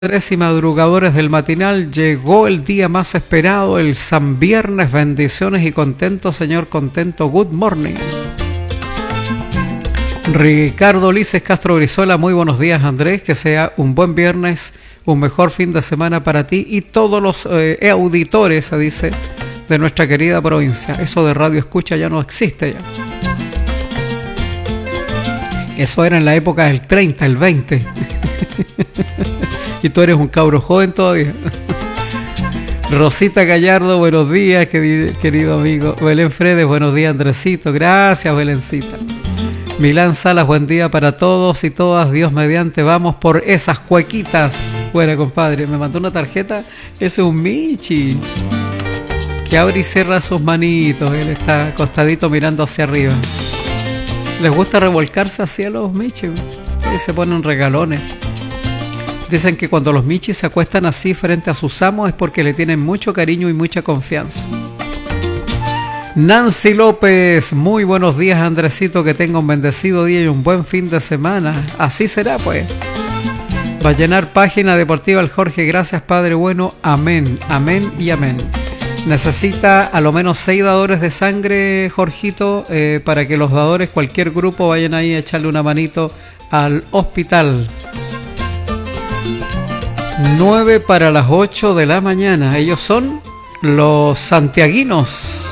Y madrugadores del matinal, llegó el día más esperado, el San Viernes. Bendiciones y contento, señor contento. Good morning. Ricardo Ulises Castro Brizuela, muy buenos días, Andrés. Que sea un buen viernes, un mejor fin de semana para ti y todos los auditores, se dice, de nuestra querida provincia. Eso de radio escucha ya no existe ya. Eso era en la época del 30, el 20. Y tú eres un cabro joven todavía. Rosita Gallardo, buenos días, querido amigo. Belén Fredes, buenos días, Andresito. Gracias, Belencita. Milán Salas, buen día para todos y todas. Dios mediante, vamos por esas cuequitas. Bueno, compadre, me mandó una tarjeta. Ese es un Michi que abre y cierra sus manitos. Él está acostadito mirando hacia arriba. Les gusta revolcarse hacia los Michis. Y se ponen regalones. Dicen que cuando los Michis se acuestan así frente a sus amos es porque le tienen mucho cariño y mucha confianza. Nancy López, muy buenos días, Andresito, que tenga un bendecido día y un buen fin de semana. Así será, pues. Va a llenar página deportiva el Jorge, gracias, Padre bueno, amén, amén y amén. Necesita a lo menos 6 dadores de sangre, Jorgito, para que los dadores, cualquier grupo, vayan ahí a echarle una manito al hospital. 9 para las 8 de la mañana. Ellos son los santiaguinos.